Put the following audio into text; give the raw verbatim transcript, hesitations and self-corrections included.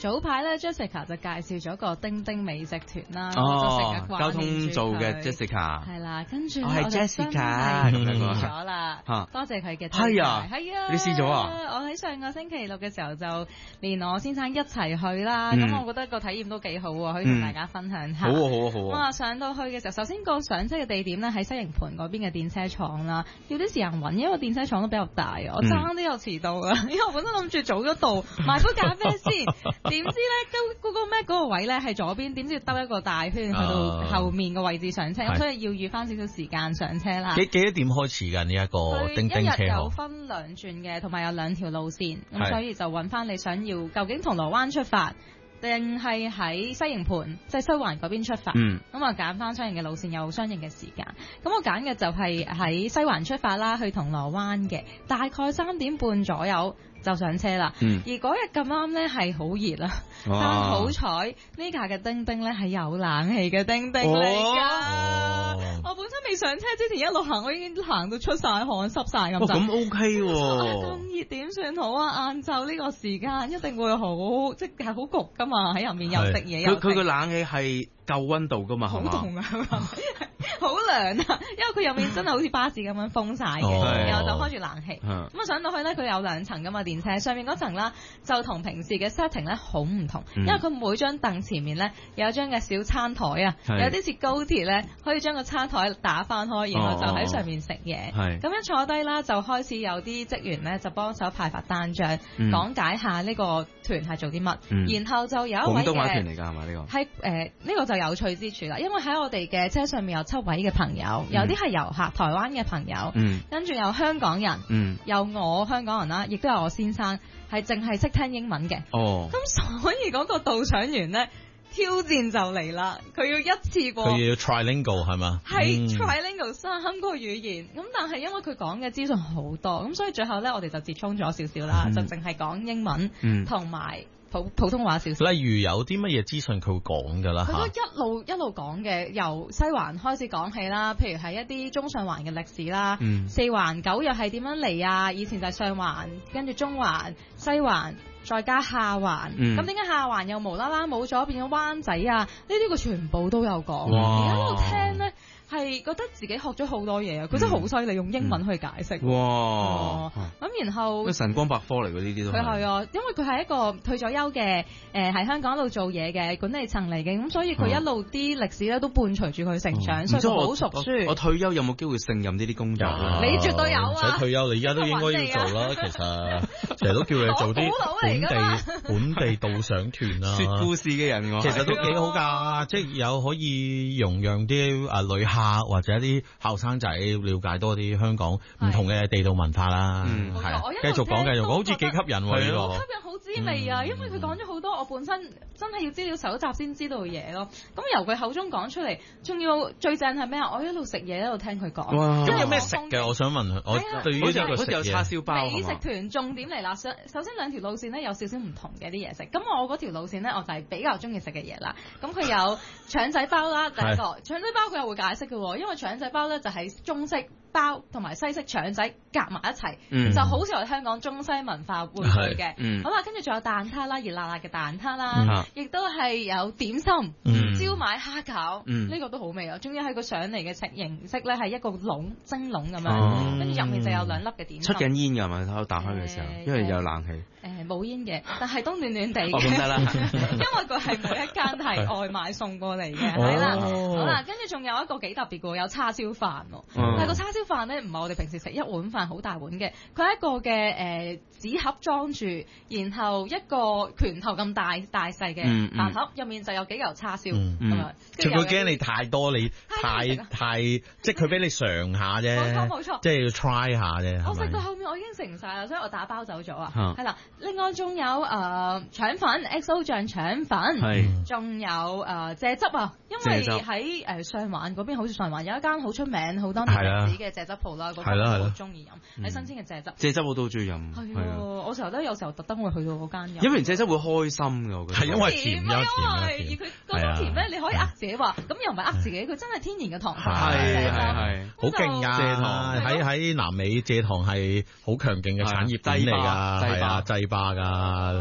早排咧 Jessica 就介紹咗個叮叮美食團啦， 哦，交通做嘅 Jessica 係啦，跟住我係 Jessica 咁樣試咗啦，多謝佢嘅係啊， 係啊， 你試咗啊？ 我喺上個星期六嘅時候就連我先生一齊去啦，咁、嗯、我覺得個體驗都幾好喎，可以同大家分享下。 嗯、好啊好啊好啊！ 哇，上到去嘅時候，首先個上車嘅地點咧喺西營盤嗰邊嘅電車廠啦，要啲時間揾，因為電車廠都比較大啊，我爭啲又遲到啊，因為我本身諗住早咗到買杯咖啡先，點知咧 Google Map 嗰個位咧係左邊，點知要兜一個大圈去到後面個位置上車，咁、uh, 所以要預翻少少時間上車啦。 幾幾多點開始㗎呢一個叮叮車？ 一日有分兩轉嘅，同埋有兩條路線，咁所以就揾翻你想要究竟銅鑼灣出發，定係喺西營盤，即係西環嗰邊出發。咁啊揀翻相應嘅路線，有相應嘅時間。咁我揀嘅就係喺西環出發啦，去銅鑼灣嘅，大概三點半左右就上車啦。嗯、而嗰日咁啱咧係好熱啊，但好彩呢架嘅叮叮咧係有冷氣嘅叮叮嚟㗎。我本身未上車之前一路行，我已經行到出晒汗、濕晒咁。 咁 OK 喎， 咁熱點算好啊？晏晝呢個時間一定會好，即係好焗㗎嘛，喺入面又食嘢又。 佢佢個冷氣係夠溫度㗎嘛？ 好凍啊！好涼啊！因為佢入面真係好似巴士咁樣封晒嘅，哦、然後就開住冷氣。咁啊、嗯、上到去咧，佢有兩層㗎嘛電車，上面嗰層啦就同平時嘅 setting 咧好唔同，嗯、因為佢每張凳前面咧有一張嘅小餐台啊，有啲似高鐵咧，可以將個餐台打翻開，然後就喺上面食嘢。咁樣、哦、坐低啦，就開始有啲職員咧就幫手派發單張，嗯、講解下呢個團係做啲乜，嗯、然後就有一位嘅廣東話團嚟㗎係嘛呢個？ 係誒呢個就有趣之處啦，因為喺我哋嘅車上面有七位嘅朋友，有啲係遊客，台灣嘅朋友，嗯、跟住有香港人，嗯、有我香港人啦，亦都有我先生係淨係識聽英文嘅。哦，咁所以嗰個導賞員咧挑戰就嚟啦，佢要一次過， 佢要 trilingual 係嘛？ 係 trilingual 三個語言，咁但係因為佢講嘅資訊好多，咁所以最後咧我哋就折衷咗少少啦，嗯、就淨係講英文同埋。嗯普普通話少少， 例如有啲乜嘢資訊佢會講㗎啦？ 佢都一路一路講嘅，由西環開始講起啦，譬如係一啲中上環嘅歷史啦，嗯、四環九又係點樣嚟啊？以前就係上環，跟住中環、西環，再加下環。咁點解下環又無啦啦冇咗，變咗灣仔啊？呢啲佢全部都有講。而家我聽咧。係覺得自己學咗好多嘢啊！佢真係好犀利，用英文去解釋。哇！咁然後晨光百科嚟嘅呢啲都係。 佢係啊，因為佢係一個退咗休嘅誒喺香港度做嘢嘅管理層嚟嘅，咁所以佢一路啲歷史咧都伴隨住佢成長，所以佢好熟書。 我退休有冇機會勝任呢啲工作咧？ 你絕對有啊！ 唔使退休，你而家都應該要做啦。其實成日都叫你做啲本地本地導賞團啊， 説故事嘅人喎， 其實都幾好㗎，即係有可以容讓啲啊旅客。或者啲後生仔了解多啲香港唔同嘅地道文化啦，係啊，繼續講繼續講，好似幾吸引喎呢個， 吸引好滋味啊！因為佢講咗好多我本身真係要資料搜集先知道嘅嘢咯。咁由佢口中講出嚟，仲要最正係咩啊？我一路食嘢一路聽佢講。 咁有咩食嘅？我想問我對於呢個好似有叉燒包。 美食團重點嚟啦，首首先兩條路線咧有少少唔同嘅啲嘢食。咁我嗰條路線咧，我就係比較中意食嘅嘢啦。咁佢有腸仔包啦，第一個腸仔包佢又會解釋嘅喎。因為腸仔包咧就係中式包同埋西式腸仔夾埋一齊，嗯、就好似我哋香港中西文化匯聚嘅。嗯、好啦，跟住仲有蛋撻啦，熱辣辣嘅蛋撻啦，亦都係有點心、嗯、燒賣蝦餃，呢、嗯、個都好味啊！仲要係個上嚟嘅形式咧，係一個籠蒸籠咁樣，跟住入面就有兩粒嘅點心。 出緊煙㗎嘛？我打開嘅時候，呃、因為有冷氣。 誒冇、呃、煙嘅，但係都暖暖地嘅。 哦，咁得啦， 因為佢係每一間係外賣送過嚟嘅，係啦、哦。好啦，跟住仲有一個幾特別嘅，有叉燒飯喎。嗯、但係個叉燒飯咧唔係我哋平時食一碗飯好大碗嘅，佢係一個嘅誒紙盒裝住，然後一個拳頭咁大大細嘅飯盒，入、嗯嗯、面就有幾嚿叉燒咁、嗯、樣。 佢會驚你太多，你太太即係佢俾你嘗下啫。冇錯冇錯，即係要 try 下啫。 我食到後面我已經食唔晒啦，所以我打包走咗啊。係啦、嗯。另外仲有誒、呃、腸粉 X O 醬腸粉，仲有誒、呃、蔗汁啊，因為喺誒、呃、上環嗰邊好似上環有一間好出名好多年歷史嘅蔗汁鋪啦，嗰間我好中意飲，係新鮮嘅蔗汁。 蔗汁我都好中意飲。 係啊，我成日都有時候特登會去到嗰間飲。 飲完蔗汁會開心㗎，我覺得。 係因為甜有甜而佢嗰種甜咧，你可以呃自己話，咁又唔係呃自己，佢真係天然嘅糖分。 係係係， 好勁㗎！蔗糖喺喺南美蔗糖係好強勁嘅產業鏈嚟㗎，係啊，製霸㗎。